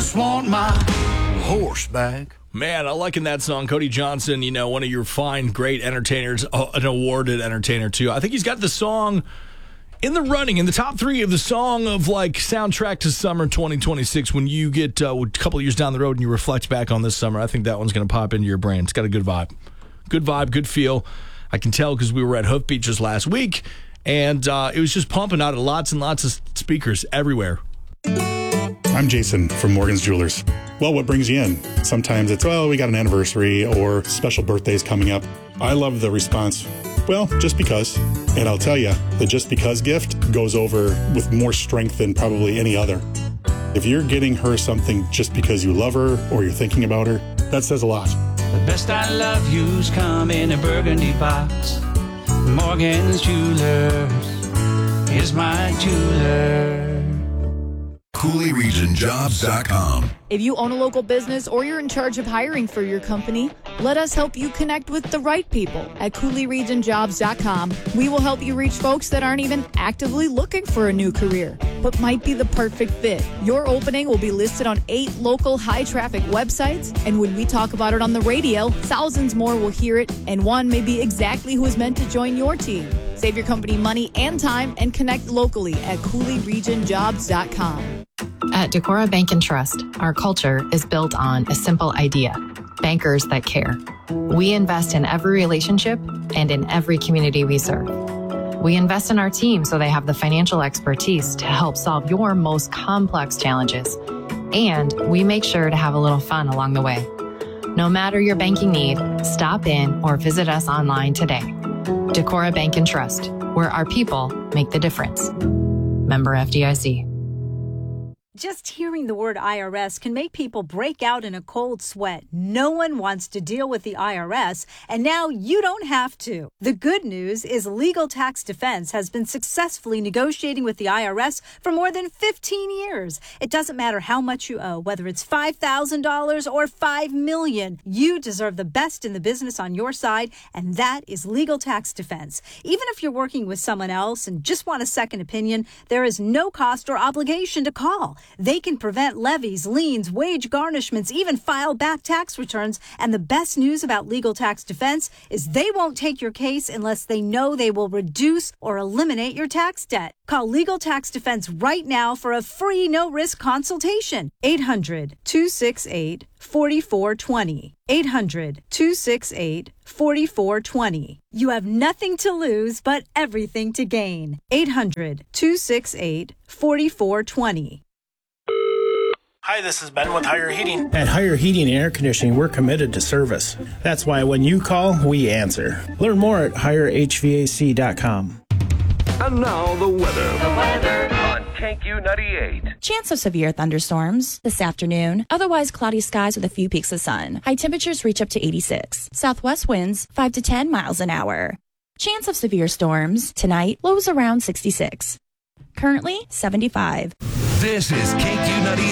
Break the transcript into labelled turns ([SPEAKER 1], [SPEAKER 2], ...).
[SPEAKER 1] just want my horse back.
[SPEAKER 2] Man, I'm liking that song. Cody Johnson, one of your fine, great entertainers, an awarded entertainer, too. I think he's got the song in the running, in the top 3 of the song of, soundtrack to summer 2026. When you get a couple of years down the road and you reflect back on this summer, I think that one's going to pop into your brain. It's got a good vibe. Good vibe, good feel. I can tell because we were at Hoof Beach just last week, and it was just pumping out of lots and lots of speakers everywhere.
[SPEAKER 3] I'm Jason from Morgan's Jewelers. Well, what brings you in? Sometimes it's, we got an anniversary or special birthdays coming up. I love the response, well, just because. And I'll tell you, the just because gift goes over with more strength than probably any other. If you're getting her something just because you love her or you're thinking about her, that says a lot.
[SPEAKER 4] The best I love you's come in a burgundy box. Morgan's Jewelers is my jeweler.
[SPEAKER 5] CooleyRegionJobs.com.
[SPEAKER 6] If you own a local business or you're in charge of hiring for your company, let us help you connect with the right people at CooleyRegionJobs.com. We will help you reach folks that aren't even actively looking for a new career, but might be the perfect fit. Your opening will be listed on 8 local high-traffic websites, and when we talk about it on the radio, thousands more will hear it, and one may be exactly who is meant to join your team. Save your company money and time and connect locally at CooleyRegionJobs.com.
[SPEAKER 7] At Decorah Bank and Trust, our culture is built on a simple idea: bankers that care. We invest in every relationship and in every community we serve. We invest in our team so they have the financial expertise to help solve your most complex challenges. And we make sure to have a little fun along the way. No matter your banking need, stop in or visit us online today. Decorah Bank and Trust, where our people make the difference. Member FDIC.
[SPEAKER 8] Just hearing the word IRS can make people break out in a cold sweat. No one wants to deal with the IRS, and now you don't have to. The good news is Legal Tax Defense has been successfully negotiating with the IRS for more than 15 years. It doesn't matter how much you owe, whether it's $5,000 or $5 million. You deserve the best in the business on your side, and that is Legal Tax Defense. Even if you're working with someone else and just want a second opinion, there is no cost or obligation to call. They can prevent levies, liens, wage garnishments, even file back tax returns. And the best news about Legal Tax Defense is they won't take your case unless they know they will reduce or eliminate your tax debt. Call Legal Tax Defense right now for a free no-risk consultation. 800-268-4420. 800-268-4420. You have nothing to lose but everything to gain. 800-268-4420.
[SPEAKER 9] Hi, this is Ben with Higher Heating.
[SPEAKER 10] At Higher Heating and Air Conditioning, we're committed to service. That's why when you call, we answer. Learn more at HigherHVAC.com.
[SPEAKER 11] And now the weather. On KQ98.
[SPEAKER 12] Chance of severe thunderstorms this afternoon. Otherwise cloudy skies with a few peaks of sun. High temperatures reach up to 86. Southwest winds 5 to 10 miles an hour. Chance of severe storms tonight. Lows around 66. Currently 75.
[SPEAKER 11] This is KQ98.